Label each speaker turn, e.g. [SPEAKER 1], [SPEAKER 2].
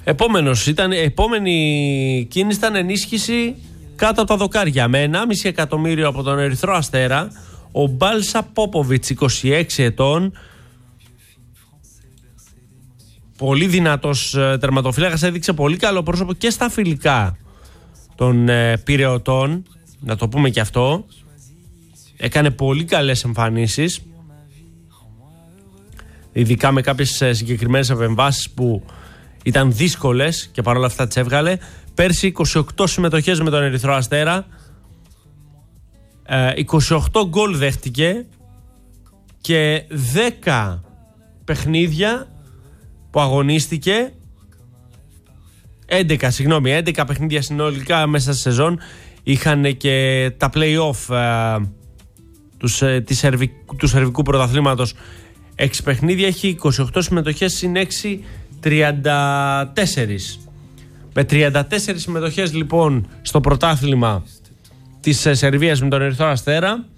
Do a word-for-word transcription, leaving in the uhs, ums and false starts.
[SPEAKER 1] Επόμενος ήταν, επόμενη κίνηση ήταν ενίσχυση κάτω από τα δοκάρια με ενάμιση εκατομμύριο από τον Ερυθρό Αστέρα. Ο Μπάλσα Πόποβιτς, είκοσι έξι ετών, πολύ δυνατός τερματοφύλακας, έδειξε πολύ καλό πρόσωπο και στα φιλικά των ε, Πειραιωτών, να το πούμε και αυτό. Έκανε πολύ καλές εμφανίσεις, ειδικά με κάποιες συγκεκριμένες επεμβάσεις που ήταν δύσκολες και παρόλα αυτά τις έβγαλε. Πέρσι είκοσι οκτώ συμμετοχές με τον Ερυθρό Αστέρα, ε, είκοσι οκτώ γκολ δέχτηκε και δέκα παιχνίδια που αγωνίστηκε, έντεκα, συγγνώμη, έντεκα παιχνίδια συνολικά μέσα στη σεζόν. Είχαν και τα play-off ε, του, ε, της Σερβικ, του Σερβικού Πρωταθλήματος, έξι παιχνίδια, έχει είκοσι οκτώ συμμετοχές συν έξι, τριάντα τέσσερα. Με τριάντα τέσσερις συμμετοχές λοιπόν στο πρωτάθλημα της Σερβίας με τον Ερυθρό Αστέρα,